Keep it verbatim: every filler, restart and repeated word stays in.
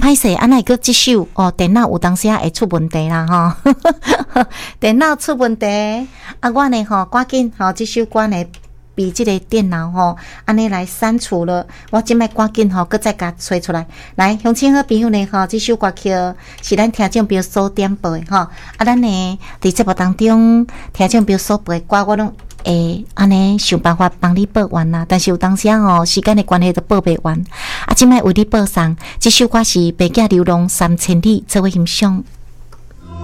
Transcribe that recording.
歹势，安那个这首哦，电脑有当时会出问题啦吼，电脑出问题，啊，我呢吼，赶紧吼，这首歌呢。比这个电脑吼，安尼来删除了。我即摆赶紧吼，搁再甲吹出来。来，乡亲好朋友呢吼，这首歌曲是咱听众朋友所点播的吼。啊，咱呢伫节目当中，听众朋友所播的歌，我拢会安尼想办法帮你播完啦。但是有当时吼，时间的关系都播袂完。啊，即摆为你播送，这首歌是《白鴿流浪三千里》，做伙欣赏。